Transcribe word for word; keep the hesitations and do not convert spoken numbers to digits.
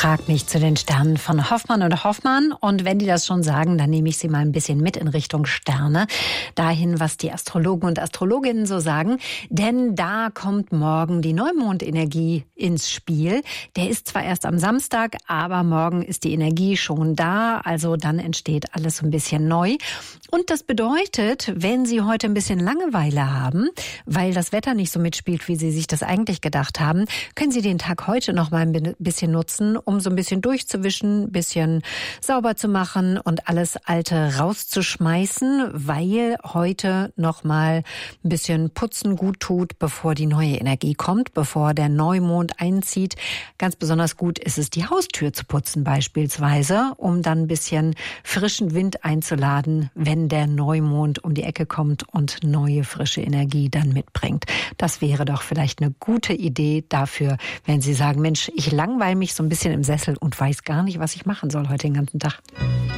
Frag mich zu den Sternen von Hoffmann und Hoffmann. Und wenn die das schon sagen, dann nehme ich sie mal ein bisschen mit in Richtung Sterne. Dahin, was die Astrologen und Astrologinnen so sagen. Denn da kommt morgen die Neumondenergie ins Spiel. Der ist zwar erst am Samstag, aber morgen ist die Energie schon da. Also dann entsteht alles so ein bisschen neu. Und das bedeutet, wenn Sie heute ein bisschen Langeweile haben, weil das Wetter nicht so mitspielt, wie Sie sich das eigentlich gedacht haben, können Sie den Tag heute noch mal ein bisschen nutzen, um so ein bisschen durchzuwischen, ein bisschen sauber zu machen und alles Alte rauszuschmeißen, weil heute noch mal ein bisschen Putzen gut tut, bevor die neue Energie kommt, bevor der Neumond einzieht. Ganz besonders gut ist es, die Haustür zu putzen beispielsweise, um dann ein bisschen frischen Wind einzuladen, wenn der Neumond um die Ecke kommt und neue, frische Energie dann mitbringt. Das wäre doch vielleicht eine gute Idee dafür, wenn Sie sagen, Mensch, ich langweile mich so ein bisschen im Sessel und weiß gar nicht, was ich machen soll heute den ganzen Tag.